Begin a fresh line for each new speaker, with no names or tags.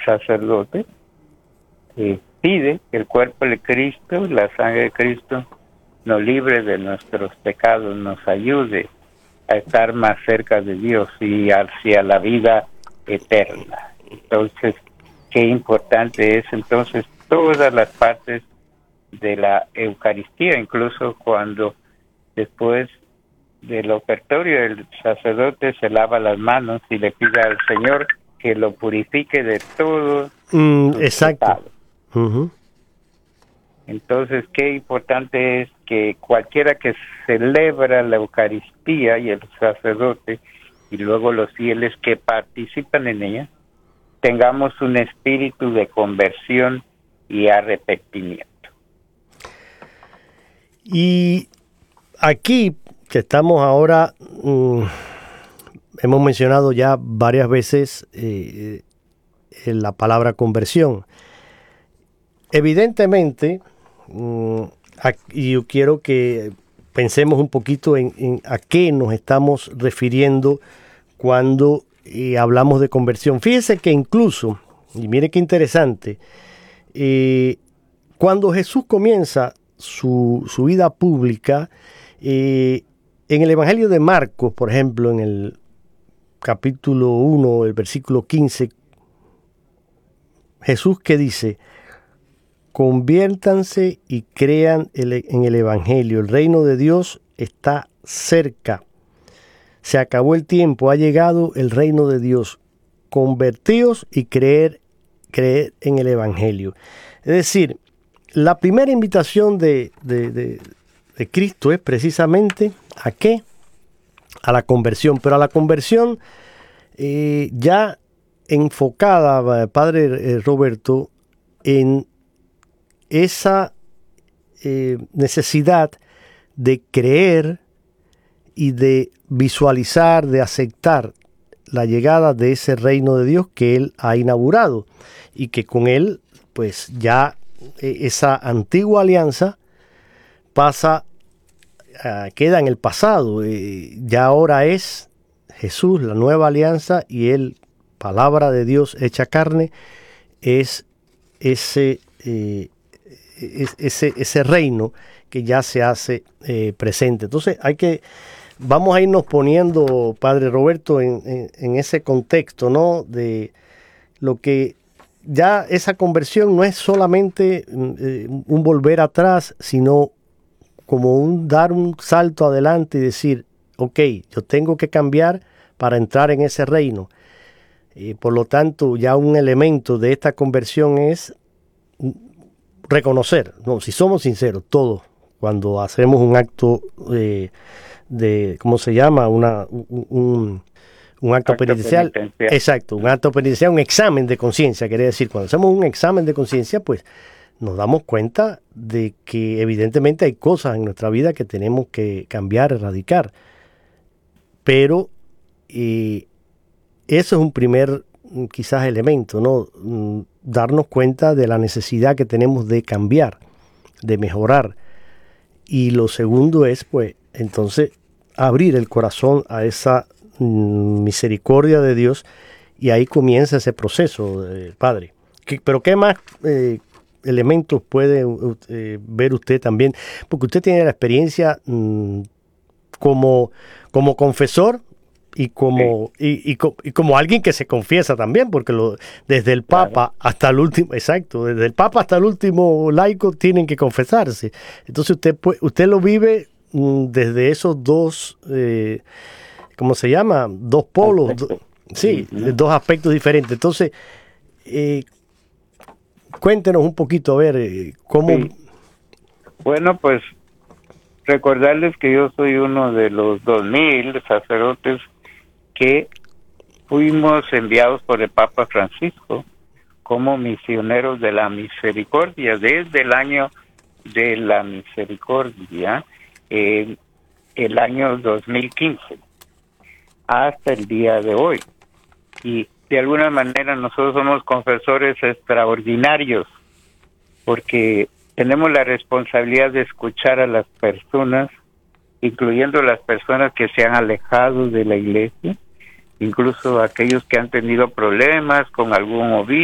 sacerdote pide que el cuerpo de Cristo, la sangre de Cristo, nos libre de nuestros pecados, nos ayude a estar más cerca de Dios y hacia la vida eterna. Entonces, qué importante es entonces todas las partes de la Eucaristía, incluso cuando después del ofertorio el sacerdote se lava las manos y le pide al Señor que lo purifique de todo
exacto.
pecado.
Uh-huh.
Entonces, qué importante es que cualquiera que celebra la Eucaristía y el sacerdote y luego los fieles que participan en ella, tengamos un espíritu de conversión y arrepentimiento.
Y aquí que estamos ahora, hemos mencionado ya varias veces la palabra conversión. Evidentemente, y yo quiero que pensemos un poquito en a qué nos estamos refiriendo cuando hablamos de conversión. Fíjese que incluso, y mire qué interesante, cuando Jesús comienza su vida pública, en el Evangelio de Marcos, por ejemplo, en el capítulo 1, el versículo 15, Jesús que dice: conviértanse y crean en el Evangelio. El reino de Dios está cerca. Se acabó el tiempo, ha llegado el reino de Dios. Convertíos y creer en el Evangelio. Es decir, la primera invitación de Cristo es precisamente ¿a qué? A la conversión. Pero a la conversión ya enfocada, Padre Roberto, en esa necesidad de creer y de visualizar, de aceptar la llegada de ese reino de Dios que Él ha inaugurado y que con Él pues ya esa antigua alianza queda en el pasado. Ya ahora es Jesús, la nueva alianza, y Él, palabra de Dios hecha carne, es ese reino que ya se hace presente. Entonces vamos a irnos poniendo, Padre Roberto, en ese contexto, ¿no? De lo que ya esa conversión no es solamente un volver atrás, sino como dar un salto adelante y decir, ok, yo tengo que cambiar para entrar en ese reino. Por lo tanto, ya un elemento de esta conversión es reconocer, no, si somos sinceros, todos, cuando hacemos un acto de ¿cómo se llama? Un acto penitencial. Exacto, un acto penitencial, un examen de conciencia, quería decir, cuando hacemos un examen de conciencia, pues nos damos cuenta de que evidentemente hay cosas en nuestra vida que tenemos que cambiar, erradicar. Pero eso es un primer, quizás, elemento, ¿no? Darnos cuenta de la necesidad que tenemos de cambiar, de mejorar. Y lo segundo es, pues, entonces, abrir el corazón a esa misericordia de Dios, y ahí comienza ese proceso, Padre. Pero ¿qué más elementos puede ver usted también? Porque usted tiene la experiencia como confesor y como y como alguien que se confiesa también, porque desde el Papa hasta el último, exacto, desde el Papa hasta el último laico tienen que confesarse. Entonces usted lo vive desde esos dos, ¿cómo se llama? Dos polos, dos aspectos diferentes. Entonces, cuéntenos un poquito, a ver, cómo...
Sí. Bueno, pues, recordarles que yo soy uno de los 2000 sacerdotes que fuimos enviados por el Papa Francisco como misioneros de la misericordia desde el año de la misericordia, el año 2015 hasta el día de hoy. Y de alguna manera nosotros somos confesores extraordinarios porque tenemos la responsabilidad de escuchar a las personas, incluyendo las personas que se han alejado de la iglesia, incluso aquellos que han tenido problemas con algún obispo